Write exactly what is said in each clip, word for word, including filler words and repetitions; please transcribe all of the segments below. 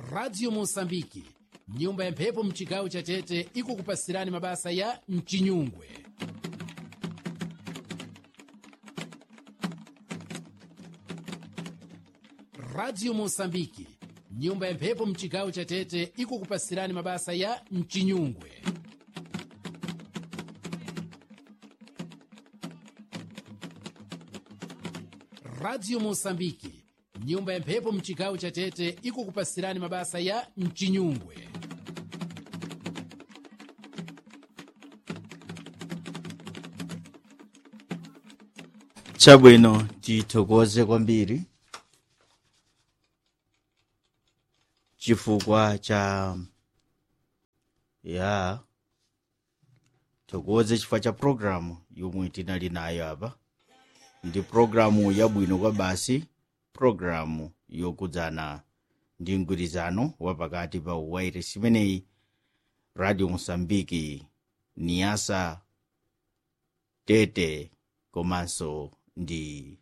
Radio Mosambiki, nyumba ya mphepo mchigawo cha Tete ikukupasirani mabasa ya mchinyungwe. Radio Mosambiki, nyumba ya mphepo mchigawo cha Tete ikukupasirani mabasa ya mchinyungwe. Radio Mosambiki, nyumba ya mphepo mchigawo cha Tete ikukupasirani mabasa ya mchinyungwe. Chabwino tithokoze kwambiri chifukwa cha ya thokoze chifukwa cha programu yomwe tinali nayo apa. Ndi programu yabwino kwa basi, programu yokudzana ndi mgwirizano wapakati pa wireless imeneyi Radio Mosambiki, Niasa, Tete komanso ndi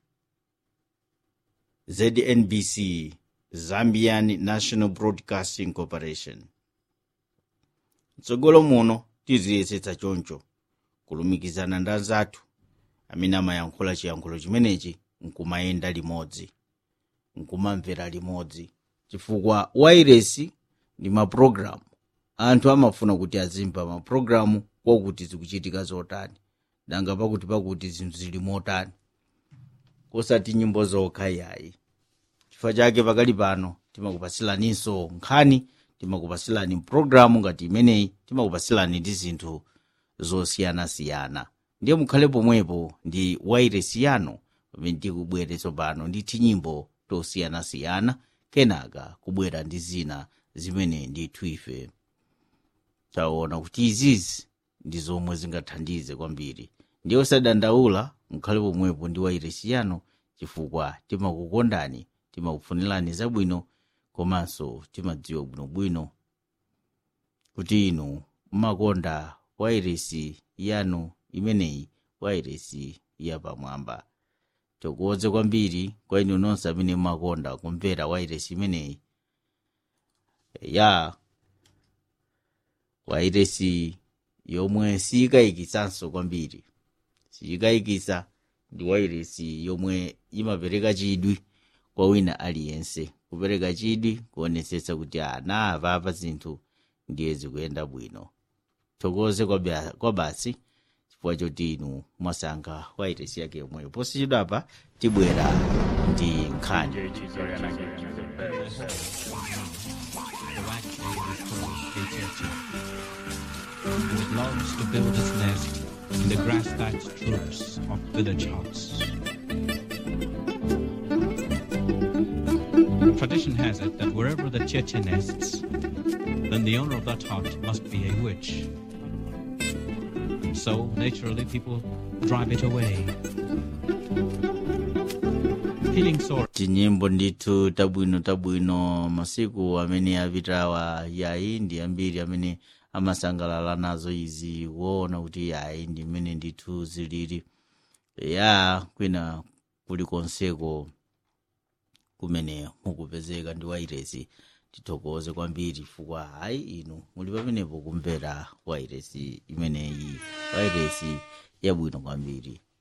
Z N B C, Zambian National Broadcasting Corporation. Tsogolo muno tiziyesetsa choncho kulumikizana ndi anzathu amene amayankhula chiyankhulo chimenechi nkumayenda limodzi, nkumamvera limodzi, chifukwa wireless ndi maprogramu. Anthu amafuna kuti azimva maprogramu kwakuti zikuchitika zotani, nanga pakuti pakuti zinthu zili motani, osati nyimbo zokha yayi. Chifukwa chake pakali pano timakupasilaninso nkhani, timakupasilani programu ngati imeneyi, timakupasilani ndi zinthu zosiyanasiyana. Ndiye mukhale pomwepo ndi wireless yanu pamene tikubweretsa pano ndi tinyimbo tosiyanasiyana, kenaka kubwera ndi zina zimene ndithu ife taona kuti izizi ndi zomwe zingathandize kwambiri. Ndiye osadandaula, mukhale pomwepo ndi wireless yanu chifukwa timakukondani, timakufunirani zabwino, komanso timadziwa bwinobwino kuti inu mumakonda wireless yanu imeneyi, wireless yapamwamba. Thokoze kwambiri kwa inu nonse amene mumakonda kumvera wireless imeneyi ya wireless yomwe siyikayikisanso kwambiri, siyikayikisa. Ndi wireless yomwe imapereka chidwi kwa wina aliyense, kupereka chidwi kuonesetsa kuti ana apapa zinthu ndiye zikuyenda bwino. Thokoze kwa basi chifukwa choti inu mwasankha wireless yake yomweyo. Posachedwa apa tibwera ndi nkhani. It loves to build its nest in the grass-thatched roofs of village huts. Tradition has it that wherever the cheche nests, then the owner of that hut must be a witch. So, naturally, people drive it away. Feeling sorry. Tinyimbo ndithu tabwino tabwino masiku amene apitawa yayi ndi ambiri amene amasangalala nazo izi, kuona kuti yayi ndi mmene ndithu zilili ya kwina kuli konseko kumene mukupezeka ndi wireless. Tithokoze kwambiri chifukwa hayi inu muli pamenepo kumvera wireless imeneyi, wireless yabwino kwambiri.